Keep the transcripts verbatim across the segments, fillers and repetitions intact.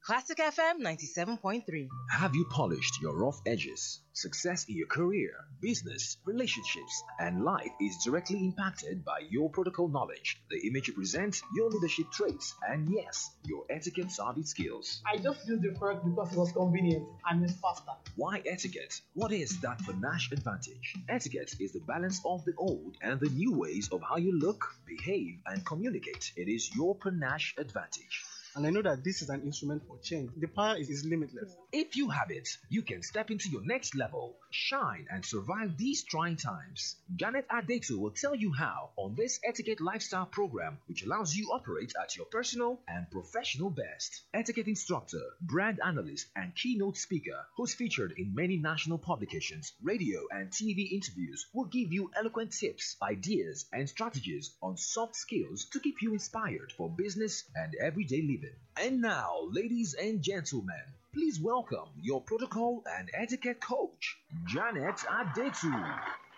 Classic F M ninety-seven point three. Have you polished your rough edges? Success in your career, business, relationships, and life is directly impacted by your protocol knowledge, the image you present, your leadership traits, and yes, your etiquette savvy skills. I just used the fork because it was convenient and it's faster. Why etiquette? What is that panache advantage? Etiquette is the balance of the old and the new ways of how you look, behave, and communicate. It is your panache advantage. And I know that this is an instrument for change. The power is, is limitless. If you have it, you can step into your next level, shine, and survive these trying times. Janet Adetu will tell you how on this Etiquette Lifestyle program, which allows you operate at your personal and professional best. Etiquette instructor, brand analyst, and keynote speaker, who's featured in many national publications, radio, and T V interviews, will give you eloquent tips, ideas, and strategies on soft skills to keep you inspired for business and everyday living. And now, ladies and gentlemen, please welcome your protocol and etiquette coach, Janet Adetu.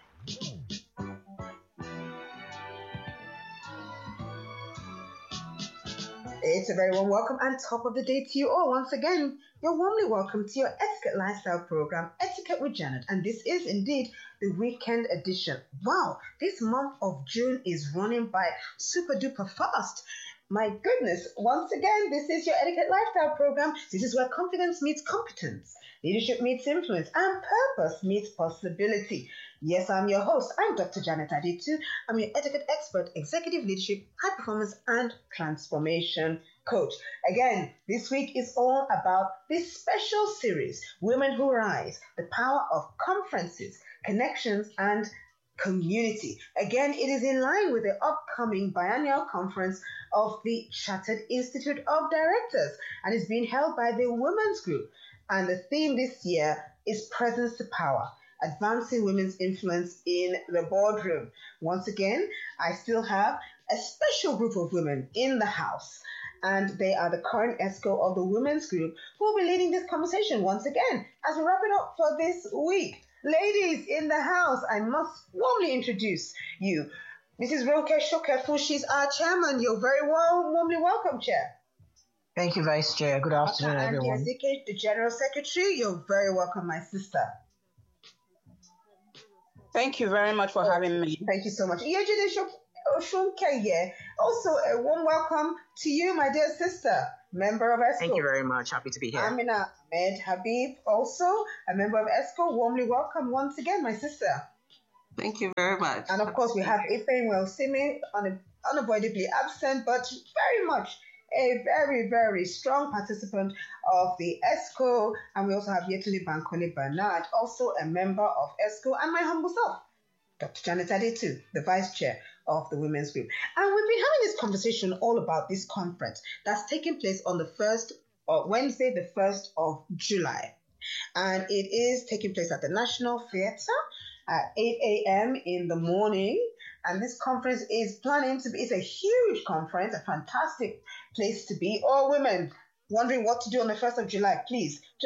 It's a very warm welcome and top of the day to you all. Once again, you're warmly welcome to your Etiquette Lifestyle program, Etiquette with Janet. And this is indeed the weekend edition. Wow, this month of June is running by super duper fast. My goodness, once again, this is your Etiquette Lifestyle program. This is where confidence meets competence, leadership meets influence, and purpose meets possibility. Yes, I'm your host. I'm Doctor Janet Adetu. I'm your etiquette expert, executive leadership, high performance, and transformation coach. Again, this week is all about this special series, Women Who Rise, the power of conferences, connections, and community. Again, it is in line with the upcoming biennial conference of the Chartered Institute of Directors and is being held by the Women's Group. And the theme this year is Presence to Power, advancing women's influence in the boardroom. Once again, I still have a special group of women in the house, and they are the current ESCO of the Women's Group who will be leading this conversation once again as we wrap it up for this week. Ladies in the house, I must warmly introduce you. Missus Ronke Shokefu, she's our chairman. You're very well, warmly welcome, Chair. Thank you, Vice Chair. Good afternoon, Doctor everyone. Andy Ezike, the General Secretary, you're very welcome, my sister. Thank you very much for having me. Thank you so much. Iyejide Oshunkeye, also a warm welcome to you, my dear sister, member of ESCO. Thank you very much. Happy to be here. Amina Ahmed Habib, also a member of ESCO. Warmly welcome once again, my sister. Thank you very much. And of course, we have Ife Welsimi, un- unavoidably absent, but very much a very, very strong participant of the ESCO. And we also have Yetuli Bankole Bernard, also a member of ESCO, and my humble self, Doctor Janet Adetu, the Vice Chair of the Women's Group. And we've been having this conversation all about this conference that's taking place on the first, or Wednesday, the first of July. And it is taking place at the National Theatre at eight a.m. in the morning. And this conference is planning to be, it's a huge conference, a fantastic place to be. All women wondering what to do on the first of July, please